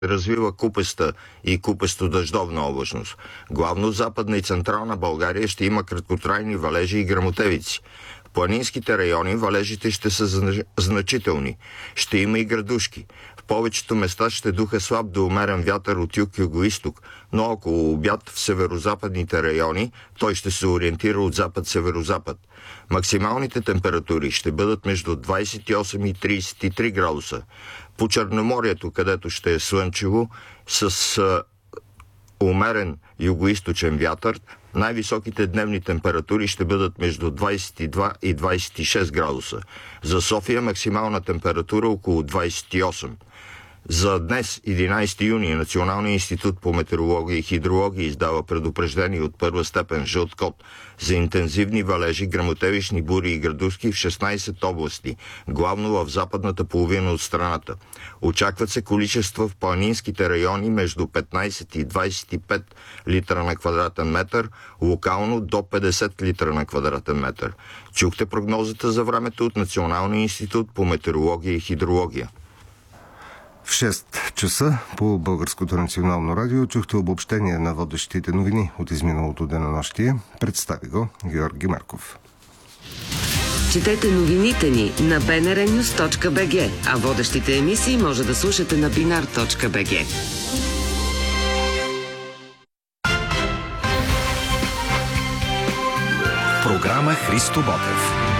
развива купеста и купесто-дъждовна облачност. Главно в Западна и Централна България ще има краткотрайни валежи и гръмотевици. В планинските райони валежите ще са значителни. Ще има и градушки. В повечето места ще духа слаб до умерен вятър от юг-югоизток, но около обяд в северозападните райони той ще се ориентира от запад-северозапад. Максималните температури ще бъдат между 28 и 33 градуса. По Черноморието, където ще е слънчево, с умерен югоизточен вятър, най-високите дневни температури ще бъдат между 22 и 26 градуса. За София максимална температура около 28. За днес, 11 юни, Националният институт по метеорология и хидрология издава предупреждение от първа степен жълт код за интензивни валежи, гръмотевични бури и градушки в 16 области, главно в западната половина от страната. Очакват се количества в планинските райони между 15 и 25 литра на квадратен метър, локално до 50 литра на квадратен метър. Чухте прогнозата за времето от Националния институт по метеорология и хидрология. В 6 часа по Българското национално радио чухте обобщение на водещите новини от изминалото денонощие. Представи го Георги Марков. Четете новините ни на bnrnews.bg, а водещите емисии може да слушате на binar.bg. Програма Христо Ботев.